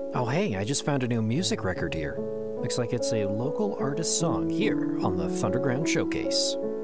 Oh, hey, I just found a new music record here. Looks like it's a local artist song here on the Thunderground Showcase.